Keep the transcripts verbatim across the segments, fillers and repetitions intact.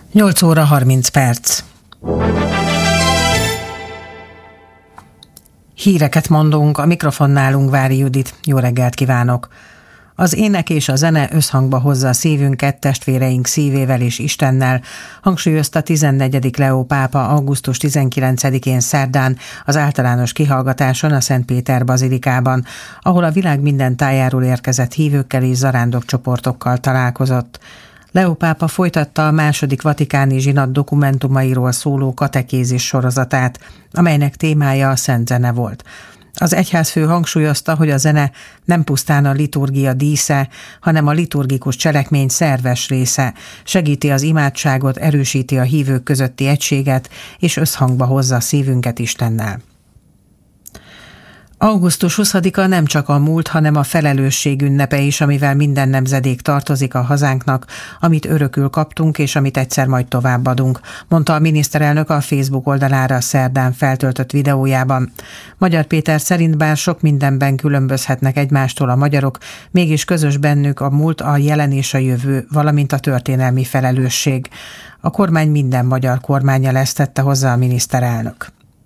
nyolc óra harminc perc. Híreket mondunk, a mikrofonnálunk Vári Judit. Jó reggelt kívánok! Az ének és a zene összhangba hozza a szívünket testvéreink szívével és Istennel, hangsúlyozta tizennegyedik Leó pápa augusztus tizenkilencedikén szerdán az általános kihallgatáson a Szent Péter bazilikában, ahol a világ minden tájáról érkezett hívőkkel és zarándokcsoportokkal találkozott. Leó pápa folytatta a második vatikáni zsinat dokumentumairól szóló katekézis sorozatát, amelynek témája a szent zene volt. Az egyházfő hangsúlyozta, hogy a zene nem pusztán a liturgia dísze, hanem a liturgikus cselekmény szerves része, segíti az imádságot, erősíti a hívők közötti egységet, és összhangba hozza a szívünket Istennel. augusztus huszadika nem csak a múlt, hanem a felelősség ünnepe is, amivel minden nemzedék tartozik a hazánknak, amit örökül kaptunk, és amit egyszer majd továbbadunk, mondta a miniszterelnök a Facebook oldalára szerdán feltöltött videójában. Magyar Péter szerint bár sok mindenben különbözhetnek egymástól a magyarok, mégis közös bennük a múlt, a jelen és a jövő, valamint a történelmi felelősség. A kormány minden magyar kormánya lesz, tette hozzá a miniszterelnök.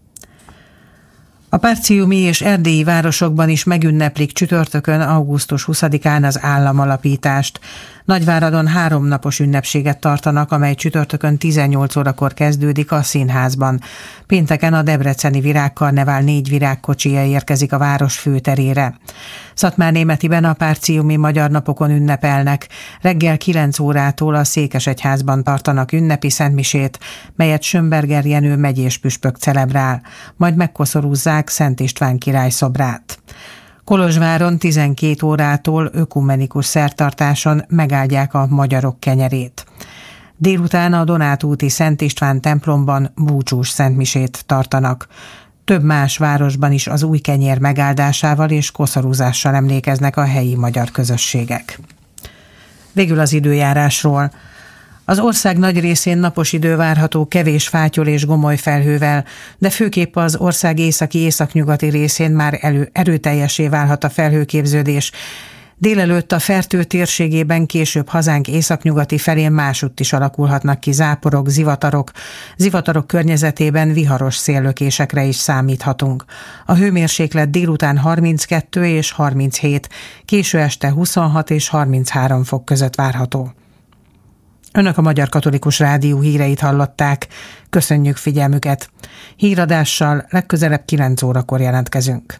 A párciumi és erdélyi városokban is megünneplik csütörtökön, augusztus huszadikán az államalapítást. Nagyváradon háromnapos ünnepséget tartanak, amely csütörtökön tizennyolc órakor kezdődik a színházban. Pénteken a debreceni virágkarnevál négy virágkocsija érkezik a város főterére. Szatmárnémetiben a párciumi magyar napokon ünnepelnek. Reggel kilenc órától a Székesegyházban tartanak ünnepi szentmisét, melyet Schönberger Jenő megyés püspök celebrál, majd megkoszorúzzák Szent István király szobrát. Kolozsváron tizenkét órától ökumenikus szertartáson megáldják a magyarok kenyerét. Délután a Donátúti Szent István templomban búcsús szentmisét tartanak. Több más városban is az új kenyér megáldásával és koszorúzással emlékeznek a helyi magyar közösségek. Végül az időjárásról. Az ország nagy részén napos idő várható, kevés fátyol és gomoly felhővel, de főképp az ország északi-északnyugati részén már elő, erőteljesé válhat a felhőképződés. Délelőtt a Fertő térségében, később hazánk északnyugati felén másutt is alakulhatnak ki záporok, zivatarok. Zivatarok környezetében viharos széllökésekre is számíthatunk. A hőmérséklet délután harminckettő és harminchét, késő este huszonhat és harminchárom fok között várható. Önök a Magyar Katolikus Rádió híreit hallották. Köszönjük figyelmüket. Híradással legközelebb kilenc órakor jelentkezünk.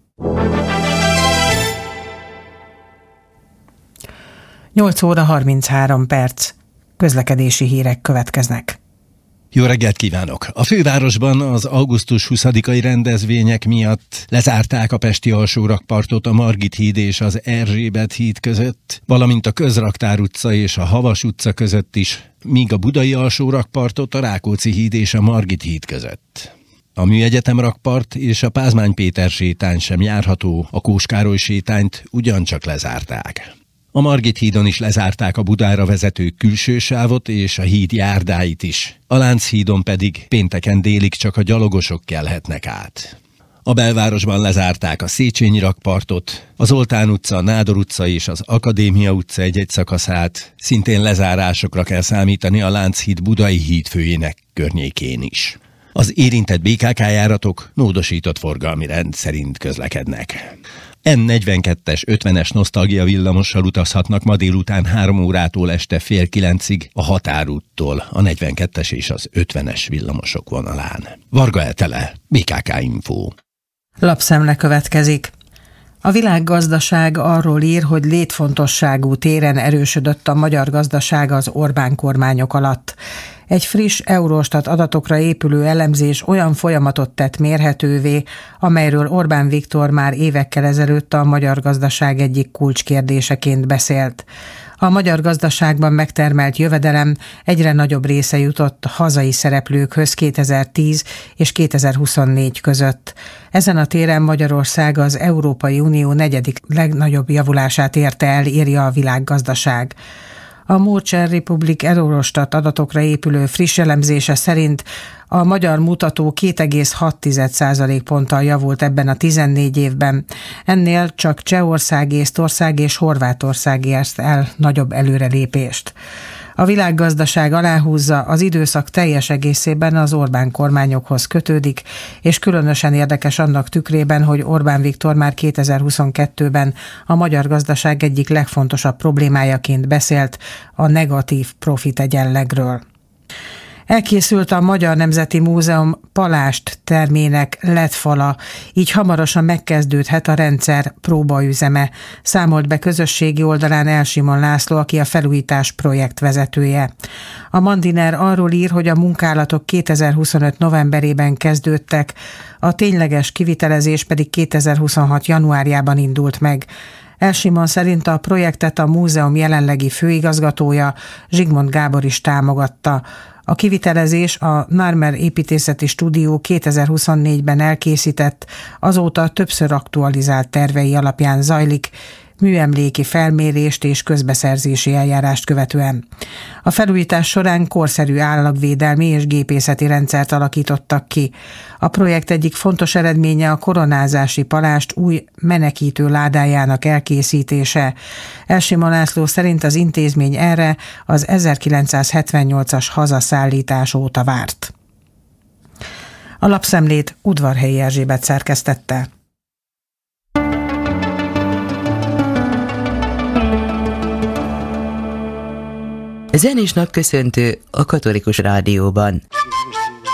nyolc óra harminchárom perc. Közlekedési hírek következnek. Jó reggelt kívánok! A fővárosban az augusztus huszadikai rendezvények miatt lezárták a pesti alsórakpartot a Margit híd és az Erzsébet híd között, valamint a Közraktár utca és a Havas utca között is, míg a budai alsórakpartot a Rákóczi híd és a Margit híd között. A Műegyetem rakpart és a Pázmány Péter sétány sem járható, a Kós Károly sétányt ugyancsak lezárták. A Margit hídon is lezárták a Budára vezető külső sávot és a híd járdáit is. A Lánchídon pedig pénteken délig csak a gyalogosok kelhetnek át. A belvárosban lezárták a Széchenyi rakpartot, az Zoltán utca, a Nádor utca és az Akadémia utca egy-egy szakaszát, szintén lezárásokra kell számítani a Lánchíd budai hídfőjének környékén is. Az érintett bé ká ká járatok módosított forgalmi rend szerint közlekednek. en negyvenkettes ötvenes nosztalgia villamossal utazhatnak ma délután három órától este fél kilencig a Határúttól a negyvenkettes és az ötvenes villamosok vonalán. Varga Etele, bé ká ká Info. Lapszemle következik. A világgazdaság arról ír, hogy létfontosságú téren erősödött a magyar gazdaság az Orbán kormányok alatt. Egy friss Eurostat adatokra épülő elemzés olyan folyamatot tett mérhetővé, amelyről Orbán Viktor már évekkel ezelőtt a magyar gazdaság egyik kulcskérdéseként beszélt. A magyar gazdaságban megtermelt jövedelem egyre nagyobb része jutott hazai szereplőkhöz kétezer-tíz és kétezer-huszonnégy között. Ezen a téren Magyarország az Európai Unió negyedik legnagyobb javulását érte el, írja a Világgazdaság. A More Czech Republic Eurostat adatokra épülő friss elemzése szerint a magyar mutató két egész hat százalékponttal javult ebben a tizennégy évben. Ennél csak Csehország, Észtország és Horvátország ért el nagyobb előrelépést. A világgazdaság aláhúzza, az időszak teljes egészében az Orbán kormányokhoz kötődik, és különösen érdekes annak tükrében, hogy Orbán Viktor már kétezer-huszonkettőben a magyar gazdaság egyik legfontosabb problémájaként beszélt a negatív profitegyenlegről. Elkészült a Magyar Nemzeti Múzeum palást termének lettfala, így hamarosan megkezdődhet a rendszer próbaüzeme, számolt be közösségi oldalán Elsimon László, aki a felújítás projektvezetője. A Mandiner arról ír, hogy a munkálatok kétezer-huszonöt novemberében kezdődtek, a tényleges kivitelezés pedig kétezer-huszonhat januárjában indult meg. Elsimon szerint a projektet a múzeum jelenlegi főigazgatója, Zsigmond Gábor is támogatta. A kivitelezés a Narmer építészeti stúdió kétezer-huszonnégyben elkészített, azóta többször aktualizált tervei alapján zajlik, műemléki felmérést és közbeszerzési eljárást követően. A felújítás során korszerű állagvédelmi és gépészeti rendszert alakítottak ki. A projekt egyik fontos eredménye a koronázási palást új menekítő ládájának elkészítése. Elsimon László szerint az intézmény erre az ezerkilencszázhetvennyolcas hazaszállítás óta várt. A lapszemlét Udvarhelyi Erzsébet szerkesztette. Zenés napköszöntő a Katolikus Rádióban.